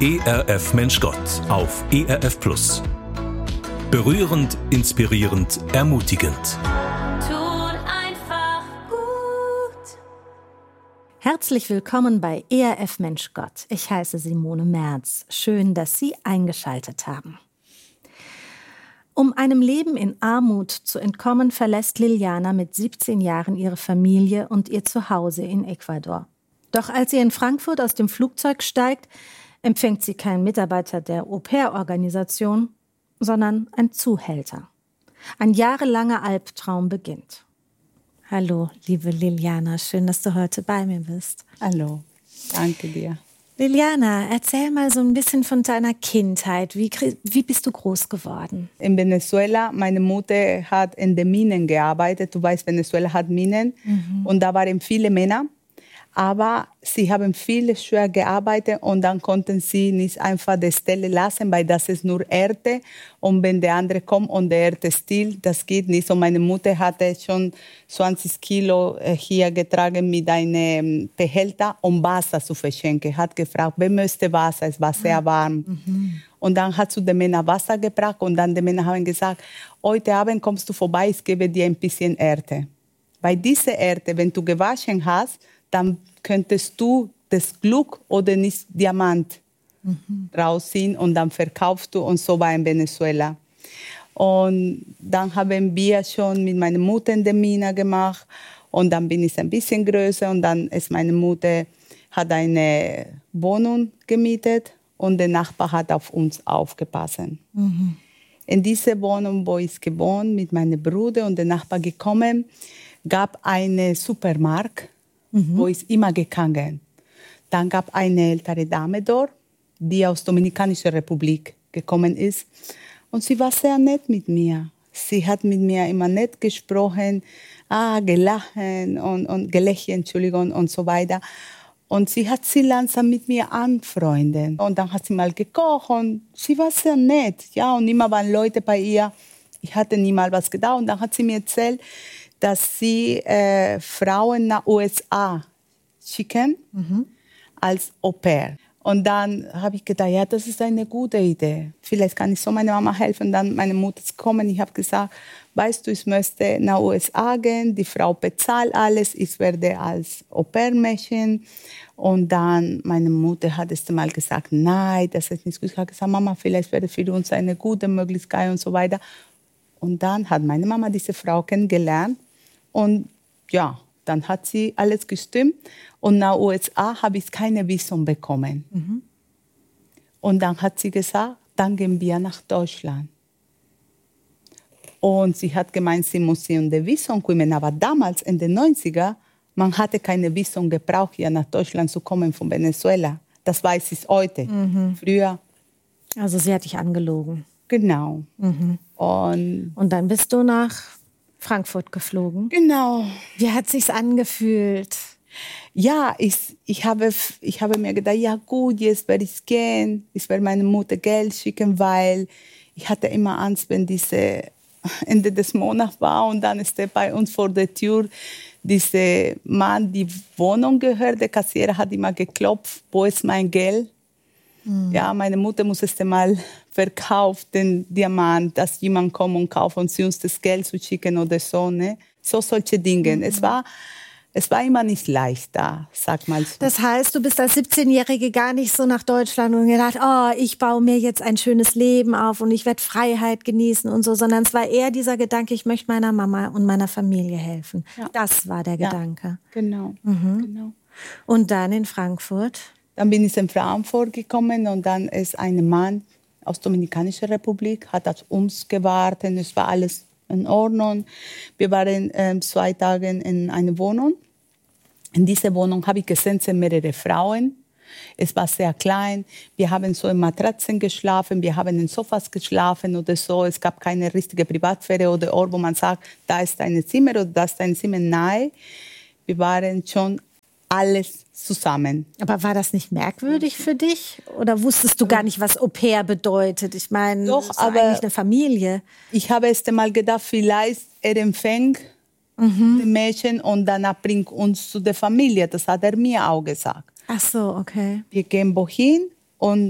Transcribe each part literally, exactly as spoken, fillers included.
E R F Mensch Gott auf E R F Plus. Berührend, inspirierend, ermutigend. Tut einfach gut. Herzlich willkommen bei E R F Mensch Gott. Ich heiße Simone Merz. Schön, dass Sie eingeschaltet haben. Um einem Leben in Armut zu entkommen, verlässt Liliana mit siebzehn Jahren ihre Familie und ihr Zuhause in Ecuador. Doch als sie in Frankfurt aus dem Flugzeug steigt, empfängt sie keinen Mitarbeiter der Au-pair-Organisation, sondern ein Zuhälter. Ein jahrelanger Albtraum beginnt. Hallo, liebe Liliana, schön, dass du heute bei mir bist. Hallo, danke dir. Liliana, erzähl mal so ein bisschen von deiner Kindheit. Wie, wie bist du groß geworden? In Venezuela, meine Mutter hat in den Minen gearbeitet. Du weißt, Venezuela hat Minen. Mhm. Und da waren viele Männer. Aber sie haben viel schwer gearbeitet und dann konnten sie nicht einfach die Stelle lassen, weil das ist nur Erde. Und wenn der andere kommt und der Erde stiehlt, das geht nicht. Und meine Mutter hatte schon zwanzig Kilo hier getragen mit einem Behälter, um Wasser zu verschenken. Hat gefragt, wer möchte Wasser? Es war sehr warm. Mhm. Und dann hat sie den Männern Wasser gebracht und dann die Männer haben gesagt, heute Abend kommst du vorbei, ich gebe dir ein bisschen Erde. Weil diese Erde, wenn du gewaschen hast, dann könntest du das Glück oder nicht Diamant mhm. rausziehen und dann verkaufst du. Und so war in Venezuela. Und dann haben wir schon mit meiner Mutter in der Mine gemacht. Und dann bin ich ein bisschen größer. Und dann ist meine Mutter hat eine Wohnung gemietet und der Nachbar hat auf uns aufgepasst. Mhm. In dieser Wohnung, wo ich gewohnt mit meinem Bruder und der Nachbar gekommen, gab einen Supermarkt. Mhm. Wo ist immer gegangen. Dann gab es eine ältere Dame dort, die aus der Dominikanischen Republik gekommen ist. Und sie war sehr nett mit mir. Sie hat mit mir immer nett gesprochen, ah, gelacht und, und gelächelt, Entschuldigung, und so weiter. Und sie hat sie langsam mit mir anfreundet. Und dann hat sie mal gekocht und sie war sehr nett. Ja, und immer waren Leute bei ihr. Ich hatte nie mal was gedacht. Und dann hat sie mir erzählt, dass sie äh, Frauen nach U S A schicken mhm. als Au-pair. Und dann habe ich gedacht, ja, das ist eine gute Idee. Vielleicht kann ich so meiner Mama helfen. Dann meine Mutter ist gekommen. Ich habe gesagt, weißt du, ich möchte nach U S A gehen. Die Frau bezahlt alles. Ich werde als Au-pair-Mädchen. Und dann meine Mutter hat erst mal gesagt, nein, das ist nicht gut. Ich habe gesagt, Mama, vielleicht wäre für uns eine gute Möglichkeit und so weiter. Und dann hat meine Mama diese Frau kennengelernt. Und ja, dann hat sie alles gestimmt. Und nach U S A habe ich keine Visum bekommen. Mhm. Und dann hat sie gesagt, dann gehen wir nach Deutschland. Und sie hat gemeint, sie muss in der Visum kommen. Aber damals, in den neunziger, man hatte keine Visum gebraucht, hier nach Deutschland zu kommen von Venezuela. Das weiß ich heute. Mhm. Früher. Also sie hat dich angelogen. Genau. Mhm. Und, Und dann bist du nach Frankfurt geflogen. Genau. Wie hat sich's angefühlt? Ja, ich, ich, habe, ich habe mir gedacht, ja gut, jetzt werde ich gehen. Ich werde meiner Mutter Geld schicken, weil ich hatte immer Angst, wenn diese Ende des Monats war und dann ist er bei uns vor der Tür. Dieser Mann, die Wohnung gehört, der Kassierer hat immer geklopft, wo ist mein Geld? Mhm. Ja, meine Mutter muss erst einmal verkaufen, den Diamant, dass jemand kommt und kauft und sie uns das Geld zu schicken oder so. Ne? So solche Dinge. Mhm. Es war, es war immer nicht leicht da, sag mal so. Das heißt, du bist als siebzehnjährige gar nicht so nach Deutschland und gedacht, oh, ich baue mir jetzt ein schönes Leben auf und ich werde Freiheit genießen und so, sondern es war eher dieser Gedanke, ich möchte meiner Mama und meiner Familie helfen. Ja. Das war der Gedanke. Ja, genau, mhm. genau. Und dann in Frankfurt? Dann bin ich in Frankfurt gekommen und dann ist ein Mann aus der Dominikanischen Republik, hat auf uns gewartet, es war alles in Ordnung. Wir waren äh, zwei Tage in einer Wohnung. In dieser Wohnung habe ich gesehen, sind mehrere Frauen. Es war sehr klein. Wir haben so in Matratzen geschlafen, wir haben in Sofas geschlafen oder so. Es gab keine richtige Privatsphäre oder Ort, wo man sagt, da ist ein Zimmer oder da ist ein Zimmer. Nein, wir waren schon alles zusammen. Aber war das nicht merkwürdig für dich? Oder wusstest du gar nicht, was Au-pair bedeutet? Ich meine, doch, das ist aber eigentlich eine Familie. Ich habe erst einmal gedacht, vielleicht er empfängt mhm. die Mädchen und danach bringt uns zu der Familie. Das hat er mir auch gesagt. Ach so, okay. Wir gehen wohin und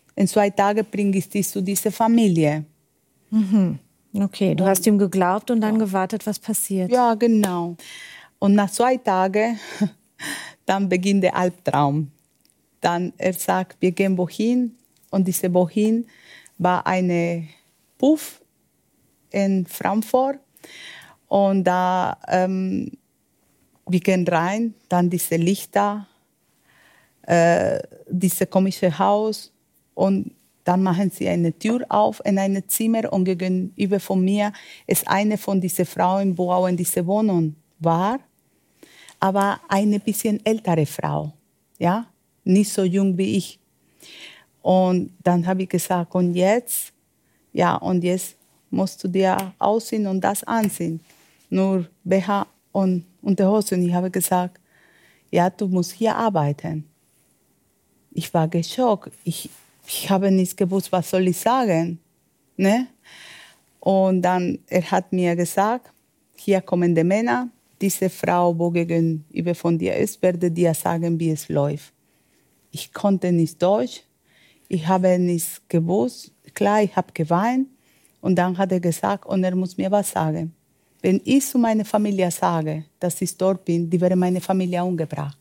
In zwei Tagen bringe ich dich zu dieser Familie. Mhm. Okay, du hast ihm geglaubt und dann ja. gewartet, was passiert. Ja, genau. Und nach zwei Tagen, dann beginnt der Albtraum. Dann er sagt, wir gehen wohin. Und diese wohin war eine Puff in Frankfurt. Und da, ähm, wir gehen rein, dann diese Lichter, äh, dieses komische Haus. Und dann machen sie eine Tür auf in ein Zimmer und gegenüber von mir ist eine von diesen Frauen, die auch in dieser Wohnung war, aber eine bisschen ältere Frau, ja, nicht so jung wie ich. Und dann habe ich gesagt, und jetzt, ja, und jetzt musst du dir ausziehen und das anziehen, nur B H und Unterhose. Und ich habe gesagt, ja, du musst hier arbeiten. Ich war geschockt. Ich Ich habe nicht gewusst, was soll ich sagen. Ne? Und dann er hat mir gesagt, hier kommen die Männer, diese Frau, die gegenüber von dir ist, werde dir sagen, wie es läuft. Ich konnte nicht Deutsch, ich habe nicht gewusst. Klar, ich habe geweint. Und dann hat er gesagt, und er muss mir was sagen. Wenn ich zu meiner Familie sage, dass ich dort bin, die wäre meine Familie umgebracht.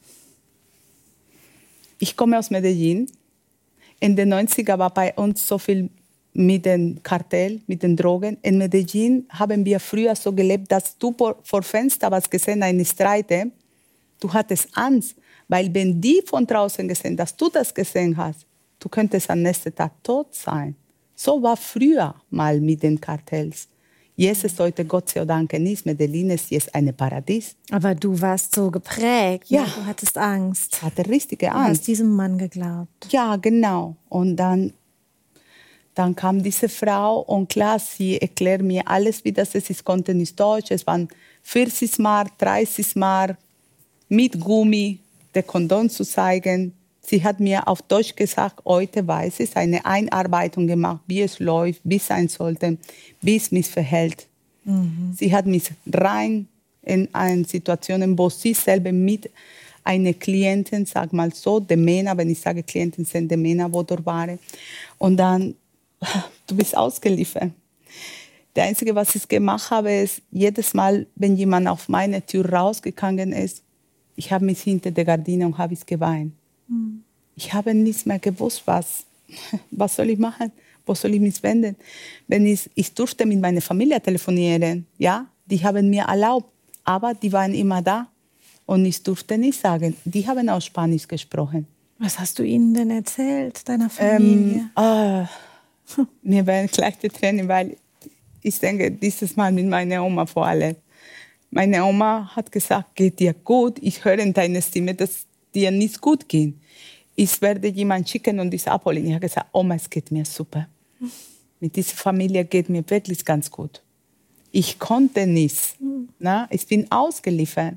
Ich komme aus Medellin. In den neunziger war bei uns so viel mit dem Kartell, mit den Drogen. In Medellin haben wir früher so gelebt, dass du vor Fenster was gesehen, eine Streite, du hattest Angst, weil wenn die von draußen gesehen, dass du das gesehen hast, du könntest am nächsten Tag tot sein. So war früher mal mit den Kartells. Jetzt ist heute, Gott sei Dank, nicht. Medellin ist jetzt ein Paradies. Aber du warst so geprägt. Ja. Ne? Du hattest Angst. Ich hatte richtige Angst. Du hast diesem Mann geglaubt. Ja, genau. Und dann, dann kam diese Frau und klar, sie erklärt mir alles, wie das ist. Ich konnte nicht Deutsch. Es waren vierzig Mark, dreißig Mark mit Gummi, der Kondom zu zeigen. Sie hat mir auf Deutsch gesagt, heute weiß ich, eine Einarbeitung gemacht, wie es läuft, wie es sein sollte, wie es mich verhält. Mhm. Sie hat mich rein in eine Situation, wo sie selber mit einer Klientin, sag mal so, die Männer, wenn ich sage Klienten, sind die Männer, die dort waren. Und dann, du bist ausgeliefert. Das Einzige, was ich gemacht habe, ist, jedes Mal, wenn jemand auf meine Tür rausgegangen ist, ich habe mich hinter der Gardine und habe geweint. Mhm. Ich habe nichts mehr gewusst, was, was soll ich machen, wo soll ich mich wenden. Wenn ich, ich durfte mit meiner Familie telefonieren, ja, die haben mir erlaubt, aber die waren immer da und ich durfte nicht sagen, die haben auch Spanisch gesprochen. Was hast du ihnen denn erzählt, deiner Familie? Ähm, oh, mir werden gleich die Tränen, weil ich denke, dieses Mal mit meiner Oma vor allem. Meine Oma hat gesagt, geht dir gut, ich höre in deiner Stimme, dass dir nicht gut geht. Ich werde jemanden schicken und das abholen. Ich habe gesagt, Oma, es geht mir super. Mit dieser Familie geht mir wirklich ganz gut. Ich konnte nichts. Mhm. Na? Ich bin ausgeliefert.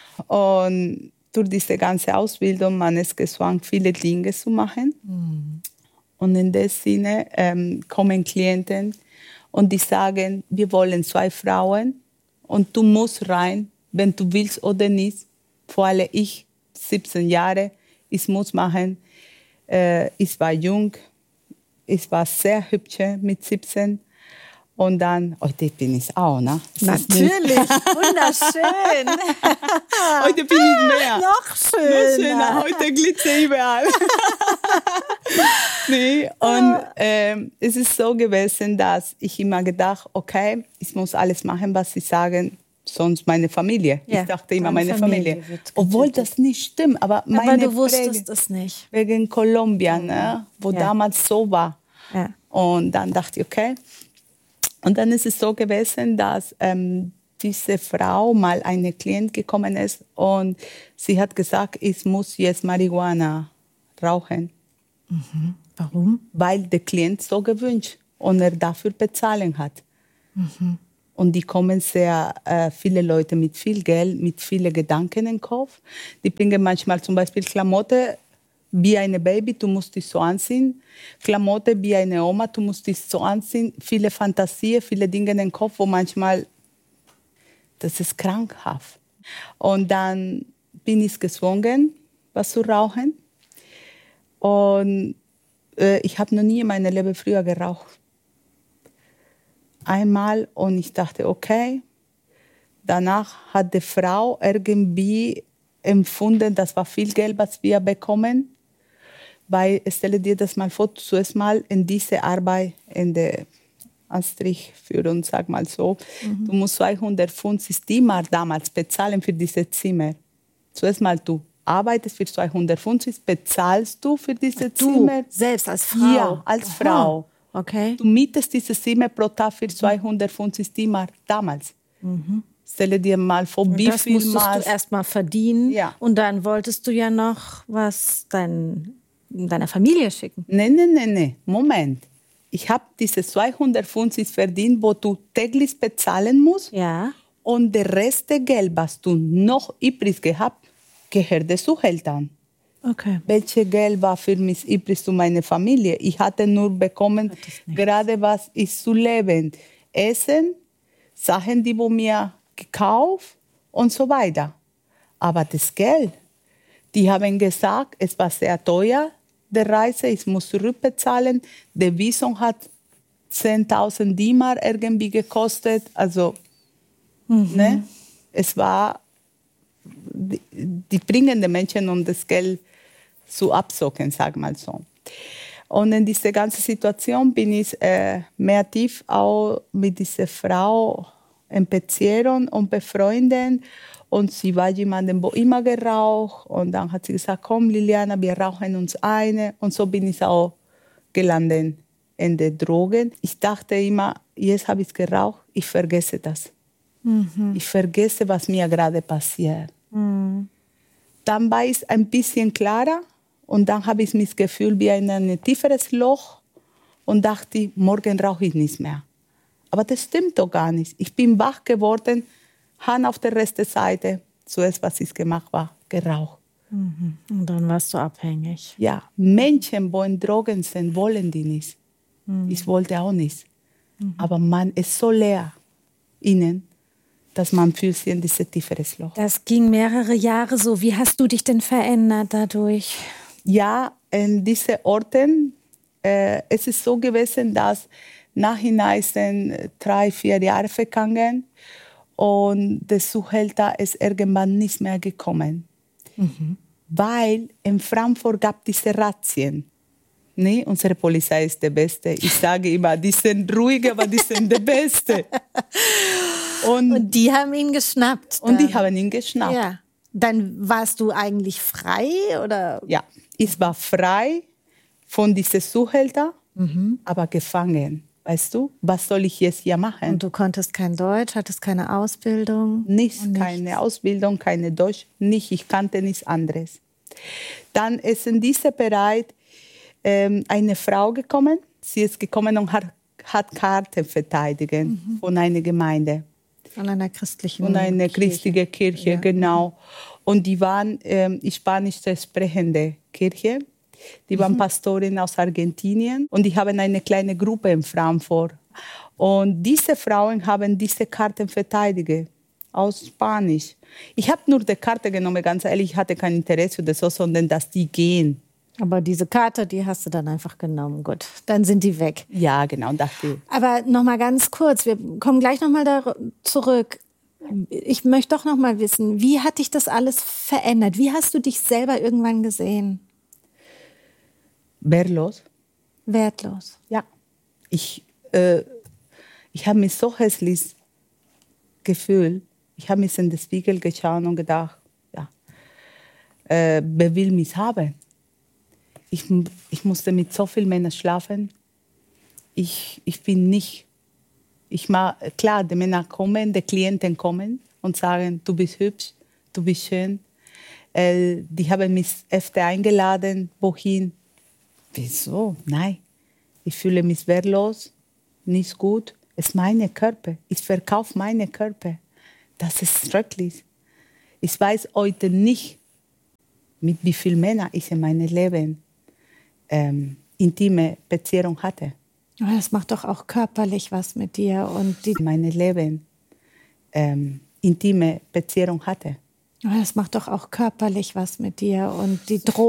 Und durch diese ganze Ausbildung, man ist gezwungen, viele Dinge zu machen. Mhm. Und in dem Sinne ähm, kommen Klienten und die sagen, wir wollen zwei Frauen und du musst rein, wenn du willst oder nicht. Vor allem ich, siebzehn Jahre, ich muss machen. Äh, ich war jung, ich war sehr hübsch mit siebzehn. Und dann, heute bin ich auch, ne? Natürlich, wunderschön. Heute bin ich mehr. Noch schöner. Noch schöner. Heute glitzer überall. Nee, und ähm, es ist so gewesen, dass ich immer gedacht, okay, ich muss alles machen, was sie sagen, sonst meine Familie. Ja, ich dachte immer, meine Familie. Familie. Obwohl das nicht stimmt. Aber, meine aber du wusstest es nicht. Wegen Kolumbien, ne? Wo ja. damals so war. Ja. Und dann dachte ich, okay. Und dann ist es so gewesen, dass ähm, diese Frau mal eine Klient gekommen ist und sie hat gesagt, ich muss jetzt Marihuana rauchen. Mhm. Warum? Weil der Klient so gewünscht und er dafür bezahlen hat. Mhm. Und die kommen sehr äh, viele Leute mit viel Geld, mit vielen Gedanken im Kopf. Die bringen manchmal zum Beispiel Klamotten wie eine Baby, du musst dich so anziehen. Klamotten wie eine Oma, du musst dich so anziehen. Viele Fantasien, viele Dinge im Kopf, wo manchmal, das ist krankhaft. Und dann bin ich gezwungen, was zu rauchen. Und äh, ich habe noch nie in meinem Leben früher geraucht. Einmal und ich dachte, okay. Danach hat die Frau irgendwie empfunden, das war viel Geld, was wir bekommen. Weil, stelle dir das mal vor, zuerst mal in diese Arbeit, in der Anstrichführung, sag mal so, mhm. du musst zweihundertfünfzig D-Mark damals bezahlen für dieses Zimmer. Zuerst mal du arbeitest für zweihundertfünfzig, bezahlst du für dieses Ach, du, Zimmer. Selbst als Frau? Ja, als Aha. Frau. Okay. Du mietest dieses Zimmer pro Tag für zweihundertfünfzig D-Mark damals. Mhm. Stelle dir mal vor, und wie das viel musstest Mal. du erst mal verdienen. Ja. Und dann wolltest du ja noch was dein, deiner Familie schicken. Nein, nein, nein, nein. Moment. Ich habe diese zweihundertfünfzig verdient, wo du täglich bezahlen musst. Ja. Und der Rest des Geld, was du noch übrig gehabt, gehört den Zuhältern. Okay. Welches Geld war für mich übrig zu meiner Familie? Ich hatte nur bekommen, gerade was ist zu leben. Essen, Sachen, die wo mir gekauft und so weiter. Aber das Geld, die haben gesagt, es war sehr teuer, die Reise, ich muss zurückbezahlen. Die Visum hat zehntausend D-Mark irgendwie gekostet. Also, mhm. ne? Es war, die, die bringen die Menschen, um das Geld zu abzocken, sag mal so. Und in dieser ganzen Situation bin ich äh, mehr tief auch mit dieser Frau in Beziehung und befreundet. Und sie war jemandem, der immer geraucht. Und dann hat sie gesagt, komm Liliana, wir rauchen uns eine. Und so bin ich auch gelandet in den Drogen. Ich dachte immer, jetzt habe ich geraucht, ich vergesse das. Mhm. Ich vergesse, was mir gerade passiert. Mhm. Dann war es ein bisschen klarer. Und dann habe ich mich gefühlt wie in ein tieferes Loch und dachte, morgen rauche ich nicht mehr. Aber das stimmt doch gar nicht. Ich bin wach geworden, Hand auf der rechten Seite, zuerst, was ich gemacht habe, geraucht. Mhm. Und dann warst du abhängig. Ja, Menschen, die in Drogen sind, wollen die nicht. Mhm. Ich wollte auch nicht. Mhm. Aber man ist so leer innen, dass man fühlt sich in dieses tieferes Loch. Das ging mehrere Jahre so. Wie hast du dich denn verändert dadurch? Ja, in diesen Orten, äh, es ist so gewesen, dass nachhinein sind drei, vier Jahre vergangen und der Zuhälter ist irgendwann nicht mehr gekommen. Mhm. Weil in Frankfurt gab es diese Razzien. Nee, unsere Polizei ist die Beste. Ich sage immer, die sind ruhig, aber die sind die Beste. Und, und die haben ihn geschnappt. Dann. Und die haben ihn geschnappt. Ja. Dann warst du eigentlich frei, oder? Ja, ich war frei von diesem Zuhälter, mhm. aber gefangen. Weißt du, was soll ich jetzt hier machen? Und du konntest kein Deutsch, hattest keine Ausbildung? Nichts, nichts. Keine Ausbildung, keine Deutsch, nicht. Ich kannte nichts anderes. Dann ist in diesem Bereich ähm, eine Frau gekommen. Sie ist gekommen und hat, hat Karten verteidigt mhm. von einer Gemeinde. Von einer christlichen Von einer Kirche. christlichen Kirche, ja. Genau. Und die waren ähm, spanisch sprechende Kirche. Die waren mhm. Pastoren aus Argentinien. Und die haben eine kleine Gruppe in Frankfurt. Und diese Frauen haben diese Karten verteidigt. Aus Spanisch. Ich habe nur die Karte genommen, ganz ehrlich. Ich hatte kein Interesse oder so, sondern dass die gehen. Aber diese Karte, die hast du dann einfach genommen. Gut, dann sind die weg. Ja, genau, dachte ich. Aber noch mal ganz kurz, wir kommen gleich noch mal da zurück. Ich möchte doch noch mal wissen, wie hat dich das alles verändert? Wie hast du dich selber irgendwann gesehen? Wertlos. Wertlos? Ja. Ich, äh, ich habe mich so hässlich gefühlt. Ich habe mich in den Spiegel geschaut und gedacht, ja, äh, wer will mich haben? Ich, ich musste mit so vielen Männern schlafen. Ich, ich bin nicht. Ich mach, klar, die Männer kommen, die Klienten kommen und sagen, du bist hübsch, du bist schön. Äh, die haben mich öfter eingeladen, wohin. Wieso? Nein. Ich fühle mich wertlos, nicht gut. Es ist mein Körper. Ich verkaufe meinen Körper. Das ist schrecklich. Ich weiß heute nicht, mit wie vielen Männern ich in meinem Leben ähm, intime Beziehung hatte. Aber das macht doch auch körperlich was mit dir. Und die mein Leben ähm, intime Beziehung hatte. Aber das macht doch auch körperlich was mit dir. Und die Drogen